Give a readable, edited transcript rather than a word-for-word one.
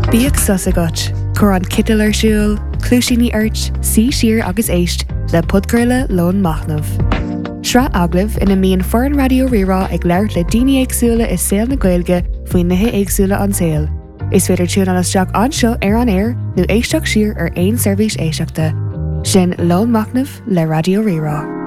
Bíag sus agat, chur an citil ar siúl, clúisíní airt, sí siar agus éist le podcurla Lón Machnamh. Sra aglah ina míon foran radio rirá ag leir le daoine éagsúla is saoil na Gaeilge faoin nithe éagsúla an saoil. Is féidir tún an isteach anseo ar an air nó éisteach siar ar aon seirbhís éisteachta. Sin Lón Machnamh le radio rirá.